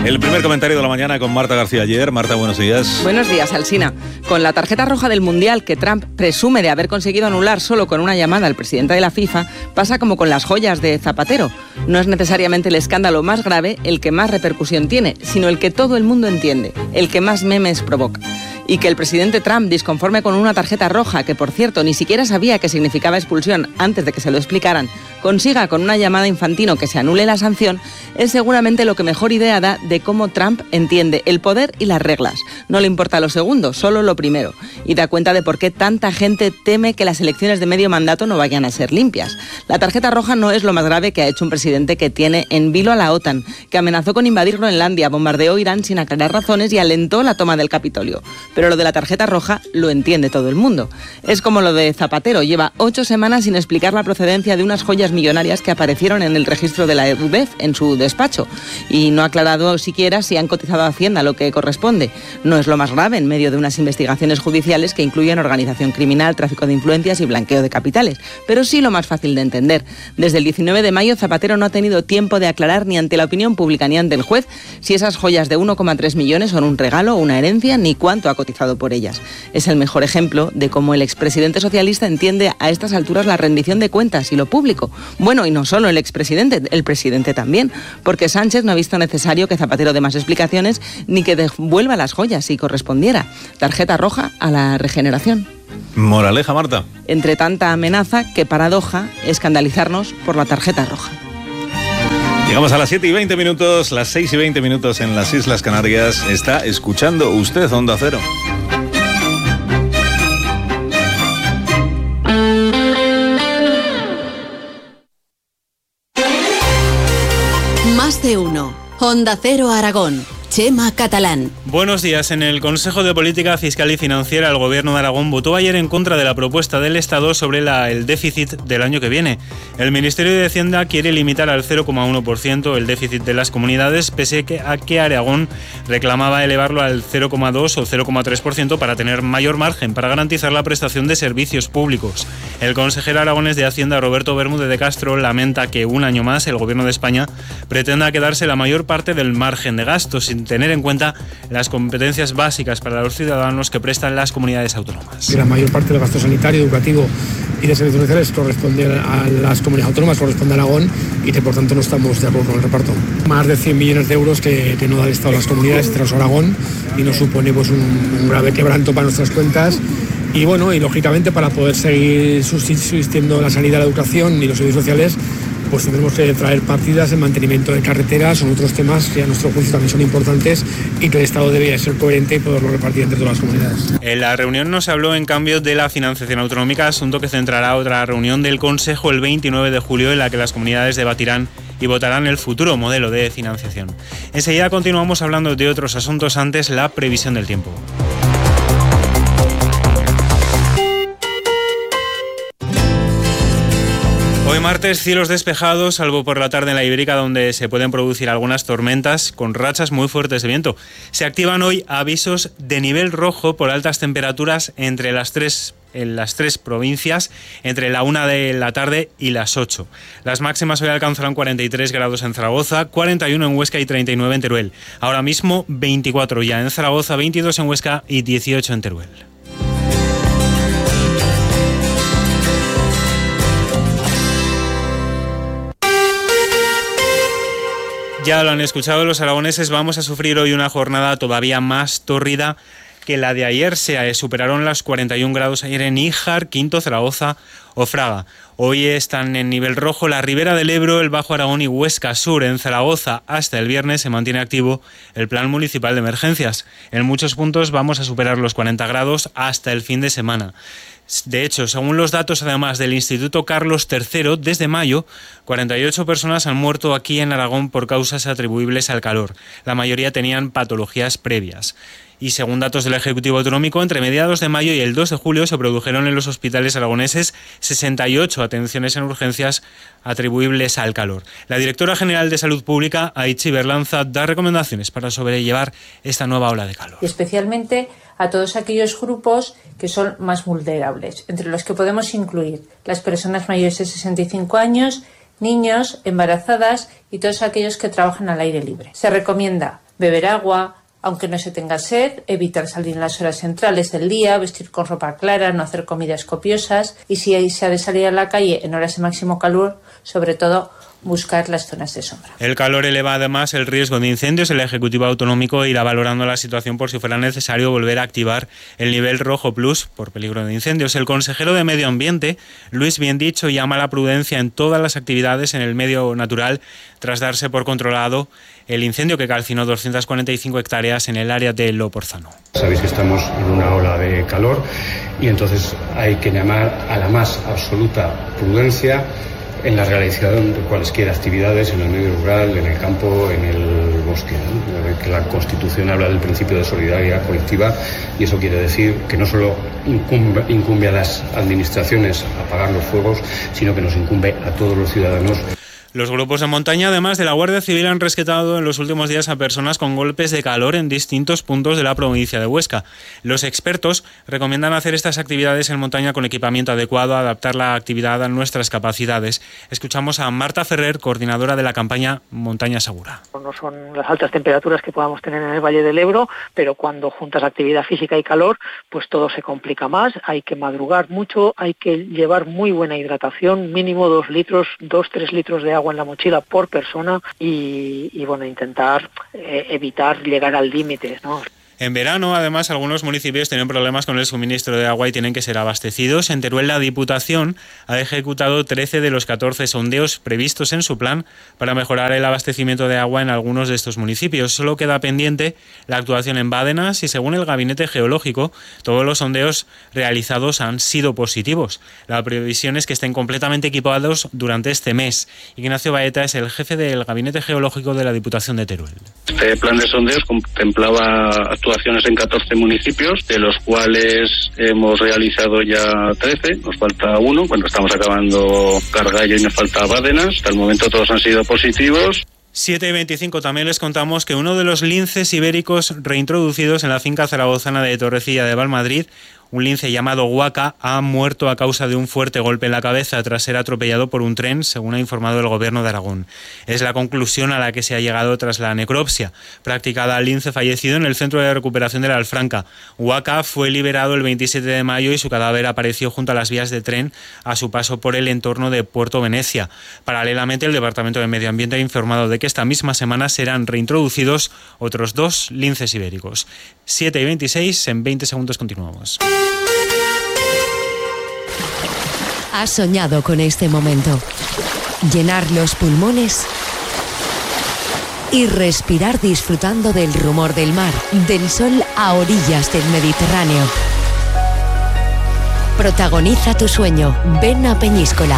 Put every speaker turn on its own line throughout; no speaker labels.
El primer comentario de la mañana con Marta García Aller. Marta, buenos días.
Buenos días, Alsina. Con la tarjeta roja del Mundial que Trump presume de haber conseguido anular solo con una llamada al presidente de la FIFA, pasa como con las joyas de Zapatero. No es necesariamente el escándalo más grave el que más repercusión tiene, sino el que todo el mundo entiende, el que más memes provoca. Y que el presidente Trump, disconforme con una tarjeta roja, que por cierto ni siquiera sabía que significaba expulsión antes de que se lo explicaran, consiga con una llamada Infantino que se anule la sanción, es seguramente lo que mejor idea da de cómo Trump entiende el poder y las reglas. No le importa lo segundo, solo lo primero. Y da cuenta de por qué tanta gente teme que las elecciones de medio mandato no vayan a ser limpias. La tarjeta roja no es lo más grave que ha hecho un presidente que tiene en vilo a la OTAN, que amenazó con invadir Groenlandia, bombardeó Irán sin aclarar razones y alentó la toma del Capitolio. Pero lo de la tarjeta roja lo entiende todo el mundo. Es como lo de Zapatero, lleva 8 semanas sin explicar la procedencia de unas joyas millonarias que aparecieron en el registro de la UDEF en su despacho y no ha aclarado siquiera si han cotizado a Hacienda lo que corresponde. No es lo más grave en medio de unas investigaciones judiciales que incluyen organización criminal, tráfico de influencias y blanqueo de capitales, pero sí lo más fácil de entender. Desde el 19 de mayo Zapatero no ha tenido tiempo de aclarar ni ante la opinión pública ni ante el juez si esas joyas de 1,3 millones son un regalo o una herencia ni cuánto ha cotizado por ellas. Es el mejor ejemplo de cómo el expresidente socialista entiende a estas alturas la rendición de cuentas y lo público. Bueno, y no solo el expresidente, el presidente también, porque Sánchez no ha visto necesario que Zapatero dé más explicaciones ni que devuelva las joyas si correspondiera. Tarjeta roja a la regeneración.
Moraleja, Marta.
Entre tanta amenaza, qué paradoja escandalizarnos por la tarjeta roja.
Llegamos a las 7:20 minutos, las 6:20 minutos en las Islas Canarias. Está escuchando usted Onda Cero.
Más de uno. Onda Cero Aragón. Chema Catalán.
Buenos días. En el Consejo de Política Fiscal y Financiera, el Gobierno de Aragón votó ayer en contra de la propuesta del Estado sobre el déficit del año que viene. El Ministerio de Hacienda quiere limitar al 0,1% el déficit de las comunidades, pese a que Aragón reclamaba elevarlo al 0,2 o 0,3% para tener mayor margen para garantizar la prestación de servicios públicos. El consejero aragonés de Hacienda, Roberto Bermúdez de Castro, lamenta que un año más el Gobierno de España pretenda quedarse la mayor parte del margen de gasto, sin tener en cuenta las competencias básicas para los ciudadanos que prestan las comunidades autónomas.
La mayor parte del gasto sanitario, educativo y de servicios sociales corresponde a las comunidades autónomas, corresponde a Aragón y que por tanto no estamos de acuerdo con el reparto. Más de 100 millones de euros que no da el Estado a las comunidades tras Aragón y nos supone pues, un grave quebranto para nuestras cuentas. Y bueno, y lógicamente para poder seguir subsistiendo la sanidad, la educación y los servicios sociales, pues tendremos que traer partidas en mantenimiento de carreteras, son otros temas que a nuestro juicio también son importantes y que el Estado debería ser coherente y poderlo repartir entre todas las comunidades.
En la reunión no se habló en cambio de la financiación autonómica, asunto que centrará otra reunión del Consejo el 29 de julio en la que las comunidades debatirán y votarán el futuro modelo de financiación. Enseguida continuamos hablando de otros asuntos, antes la previsión del tiempo. Hoy martes, cielos despejados, salvo por la tarde en la Ibérica, donde se pueden producir algunas tormentas con rachas muy fuertes de viento. Se activan hoy avisos de nivel rojo por altas temperaturas en las tres provincias entre la 1 de la tarde y las 8. Las máximas hoy alcanzarán 43 grados en Zaragoza, 41 en Huesca y 39 en Teruel. Ahora mismo 24 ya en Zaragoza, 22 en Huesca y 18 en Teruel. Ya lo han escuchado los aragoneses, vamos a sufrir hoy una jornada todavía más tórrida que la de ayer. Se superaron los 41 grados ayer en Níjar, Quinto, Zaragoza o Fraga. Hoy están en nivel rojo la Ribera del Ebro, el Bajo Aragón y Huesca Sur. En Zaragoza hasta el viernes se mantiene activo el Plan Municipal de Emergencias. En muchos puntos vamos a superar los 40 grados hasta el fin de semana. De hecho, según los datos además del Instituto Carlos III, desde mayo, 48 personas han muerto aquí en Aragón por causas atribuibles al calor. La mayoría tenían patologías previas. Y según datos del Ejecutivo Autonómico, entre mediados de mayo y el 2 de julio se produjeron en los hospitales aragoneses 68 atenciones en urgencias atribuibles al calor. La directora general de Salud Pública, Aichi Berlanza, da recomendaciones para sobrellevar esta nueva ola de calor.
Y especialmente a todos aquellos grupos que son más vulnerables, entre los que podemos incluir las personas mayores de 65 años, niños, embarazadas y todos aquellos que trabajan al aire libre. Se recomienda beber agua, aunque no se tenga sed, evitar salir en las horas centrales del día, vestir con ropa clara, no hacer comidas copiosas y si se ha de salir a la calle en horas de máximo calor, sobre todo buscar las zonas de sombra.
El calor eleva además el riesgo de incendios. El Ejecutivo Autonómico irá valorando la situación por si fuera necesario volver a activar el nivel rojo plus por peligro de incendios. El consejero de Medio Ambiente, Luis Biendicho, llama a la prudencia en todas las actividades en el medio natural tras darse por controlado el incendio que calcinó 245 hectáreas en el área de Loporzano.
Sabéis que estamos en una ola de calor y entonces hay que llamar a la más absoluta prudencia en la realización de cualesquiera actividades en el medio rural, en el campo, en el bosque, ¿no? Que la Constitución habla del principio de solidaridad colectiva y eso quiere decir que no solo incumbe a las administraciones apagar los fuegos, sino que nos incumbe a todos los ciudadanos.
Los grupos de montaña, además de la Guardia Civil, han rescatado en los últimos días a personas con golpes de calor en distintos puntos de la provincia de Huesca. Los expertos recomiendan hacer estas actividades en montaña con equipamiento adecuado, adaptar la actividad a nuestras capacidades. Escuchamos a Marta Ferrer, coordinadora de la campaña Montaña Segura.
No son las altas temperaturas que podamos tener en el Valle del Ebro, pero cuando juntas actividad física y calor, pues todo se complica más. Hay que madrugar mucho, hay que llevar muy buena hidratación, mínimo 2-3 litros de agua en la mochila por persona y bueno, intentar evitar llegar al límite, ¿no?
En verano, además, algunos municipios tienen problemas con el suministro de agua y tienen que ser abastecidos. En Teruel, la Diputación ha ejecutado 13 de los 14 sondeos previstos en su plan para mejorar el abastecimiento de agua en algunos de estos municipios. Solo queda pendiente la actuación en Bárdenas y, según el Gabinete Geológico, todos los sondeos realizados han sido positivos. La previsión es que estén completamente equipados durante este mes. Ignacio Baeta es el jefe del Gabinete Geológico de la Diputación de Teruel.
Este plan de sondeos contemplaba actuaciones en 14 municipios, de los cuales hemos realizado ya 13, nos falta uno, bueno, estamos acabando Gargallo y nos falta Bárdenas, hasta el momento todos han sido positivos.
7:25 también les contamos que uno de los linces ibéricos reintroducidos en la finca zaragozana de Torrecilla de Valmadrid, un lince llamado Huaca, ha muerto a causa de un fuerte golpe en la cabeza tras ser atropellado por un tren, según ha informado el Gobierno de Aragón. Es la conclusión a la que se ha llegado tras la necropsia practicada al lince fallecido en el Centro de Recuperación de la Alfranca. Huaca fue liberado el 27 de mayo y su cadáver apareció junto a las vías de tren a su paso por el entorno de Puerto Venecia. Paralelamente, el Departamento de Medio Ambiente ha informado de que esta misma semana serán reintroducidos otros 2 linces ibéricos. 7:26, en 20 segundos continuamos.
Has soñado con este momento. Llenar los pulmones y respirar disfrutando del rumor del mar, del sol a orillas del Mediterráneo. Protagoniza tu sueño. Ven a Peñíscola.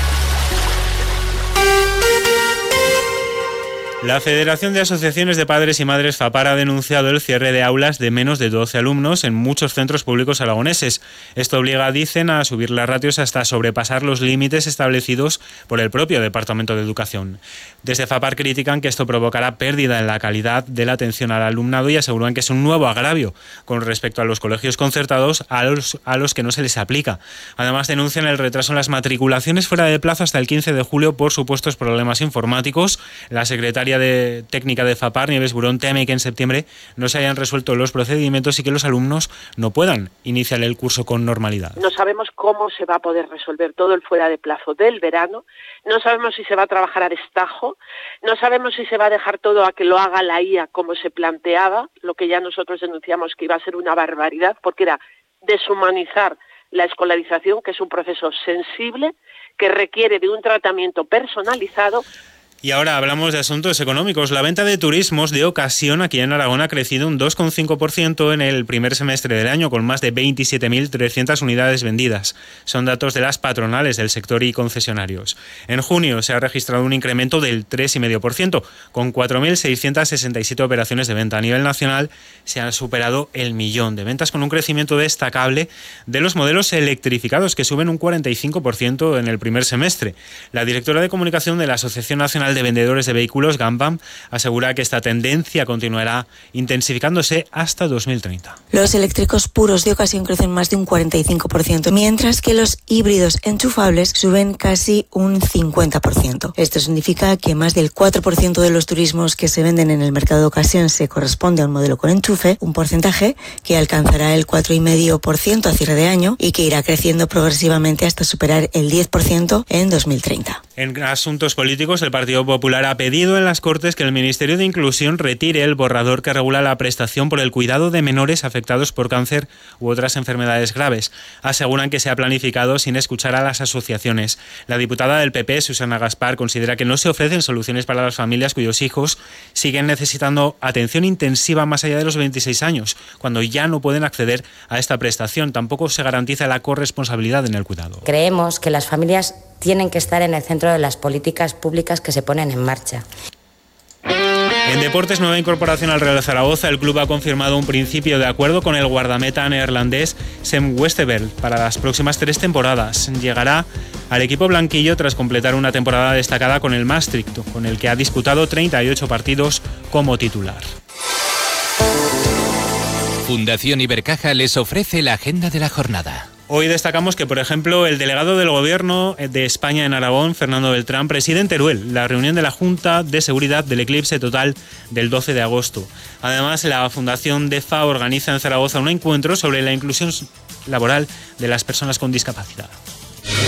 La Federación de Asociaciones de Padres y Madres FAPAR ha denunciado el cierre de aulas de menos de 12 alumnos en muchos centros públicos aragoneses. Esto obliga, dicen, a subir las ratios hasta sobrepasar los límites establecidos por el propio Departamento de Educación. Desde FAPAR critican que esto provocará pérdida en la calidad de la atención al alumnado y aseguran que es un nuevo agravio con respecto a los colegios concertados a los que no se les aplica. Además, denuncian el retraso en las matriculaciones fuera de plazo hasta el 15 de julio por supuestos problemas informáticos. La secretaria de técnica de FAPAR, Nieves Burón, teme que en septiembre no se hayan resuelto los procedimientos y que los alumnos no puedan iniciar el curso con normalidad.
No sabemos cómo se va a poder resolver todo el fuera de plazo del verano, no sabemos si se va a trabajar a destajo, no sabemos si se va a dejar todo a que lo haga la IA como se planteaba, lo que ya nosotros denunciamos que iba a ser una barbaridad, porque era deshumanizar la escolarización, que es un proceso sensible, que requiere de un tratamiento personalizado.
Y ahora hablamos de asuntos económicos. La venta de turismos de ocasión aquí en Aragón ha crecido un 2,5% en el primer semestre del año, con más de 27.300 unidades vendidas. Son datos de las patronales del sector y concesionarios. En junio se ha registrado un incremento del 3,5%, con 4.667 operaciones de venta. A nivel nacional se han superado el 1.000.000 de ventas, con un crecimiento destacable de los modelos electrificados, que suben un 45% en el primer semestre. La directora de comunicación de la Asociación Nacional Nacional de Vendedores de Vehículos, GAMVAM, asegura que esta tendencia continuará intensificándose hasta 2030.
Los eléctricos puros de ocasión crecen más de un 45%, mientras que los híbridos enchufables suben casi un 50%. Esto significa que más del 4% de los turismos que se venden en el mercado de ocasión se corresponde a un modelo con enchufe, un porcentaje que alcanzará el 4,5% a cierre de año y que irá creciendo progresivamente hasta superar el 10% en 2030.
En asuntos políticos, el Partido Popular ha pedido en las Cortes que el Ministerio de Inclusión retire el borrador que regula la prestación por el cuidado de menores afectados por cáncer u otras enfermedades graves. Aseguran que se ha planificado sin escuchar a las asociaciones. La diputada del PP, Susana Gaspar, considera que no se ofrecen soluciones para las familias cuyos hijos siguen necesitando atención intensiva más allá de los 26 años, cuando ya no pueden acceder a esta prestación. Tampoco se garantiza la corresponsabilidad en el cuidado.
Creemos que las familias tienen que estar en el centro de las políticas públicas que se ponen en marcha.
En deportes, nueva incorporación al Real Zaragoza. El club ha confirmado un principio de acuerdo con el guardameta neerlandés Sam Westerveld para las próximas 3 temporadas. Llegará al equipo blanquillo tras completar una temporada destacada con el Maastricht, con el que ha disputado 38 partidos como titular.
Fundación Ibercaja les ofrece la agenda de la jornada.
Hoy destacamos que, por ejemplo, el delegado del Gobierno de España en Aragón, Fernando Beltrán, preside en Teruel la reunión de la Junta de Seguridad del Eclipse Total del 12 de agosto. Además, la Fundación DEFA organiza en Zaragoza un encuentro sobre la inclusión laboral de las personas con discapacidad.